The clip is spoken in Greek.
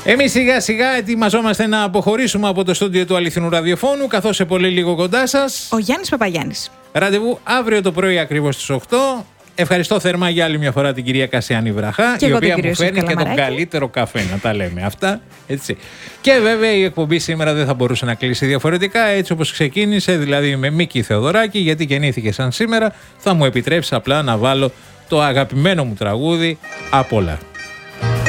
Εμείς σιγά σιγά ετοιμαζόμαστε να αποχωρήσουμε από το στούντιο του Αληθινού Ραδιοφώνου, καθώς σε πολύ λίγο κοντά σας ο Γιάννης Παπαγιάννης. Ραντεβού αύριο το πρωί ακριβώς στις 8. Ευχαριστώ θερμά για άλλη μια φορά την κυρία Κασιάνη Βραχά, η οποία μου φέρνει και τον καλύτερο καφέ, να τα λέμε αυτά. Έτσι. Και βέβαια η εκπομπή σήμερα δεν θα μπορούσε να κλείσει διαφορετικά, έτσι όπως ξεκίνησε, δηλαδή με Μίκη Θεοδωράκη, γιατί γεννήθηκε σαν σήμερα. Θα μου επιτρέψει απλά να βάλω το αγαπημένο μου τραγούδι «Απ' όλα».